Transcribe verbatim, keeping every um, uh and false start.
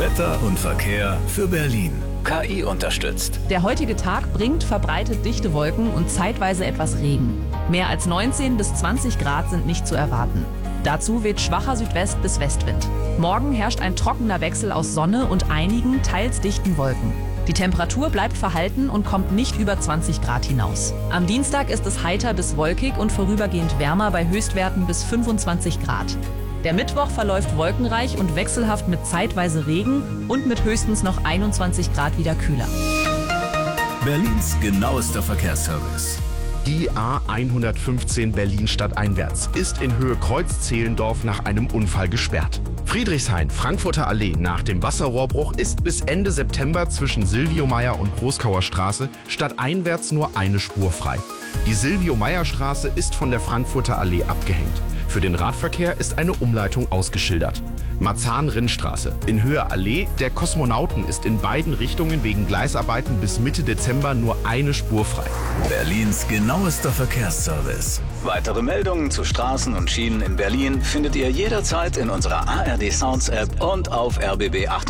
Wetter und Verkehr für Berlin. K I unterstützt. Der heutige Tag bringt verbreitet dichte Wolken und zeitweise etwas Regen. Mehr als neunzehn bis zwanzig Grad sind nicht zu erwarten. Dazu weht schwacher Südwest- bis Westwind. Morgen herrscht ein trockener Wechsel aus Sonne und einigen, teils dichten Wolken. Die Temperatur bleibt verhalten und kommt nicht über zwanzig Grad hinaus. Am Dienstag ist es heiter bis wolkig und vorübergehend wärmer bei Höchstwerten bis fünfundzwanzig Grad. Der Mittwoch verläuft wolkenreich und wechselhaft mit zeitweise Regen und mit höchstens noch einundzwanzig Grad wieder kühler. Berlins genauester Verkehrsservice. Die A hundertfünfzehn Berlin stadteinwärts ist in Höhe Kreuz-Zehlendorf nach einem Unfall gesperrt. Friedrichshain, Frankfurter Allee nach dem Wasserrohrbruch ist bis Ende September zwischen Silvio-Meyer und Großkauer Straße stadteinwärts nur eine Spur frei. Die Silvio-Meyer-Straße ist von der Frankfurter Allee abgehängt. Für den Radverkehr ist eine Umleitung ausgeschildert. Marzahn-Rinnstraße. In Höhe Allee der Kosmonauten ist in beiden Richtungen wegen Gleisarbeiten bis Mitte Dezember nur eine Spur frei. Berlins genauester Verkehrsservice. Weitere Meldungen zu Straßen und Schienen in Berlin findet ihr jederzeit in unserer A R D Sounds App und auf R B B acht.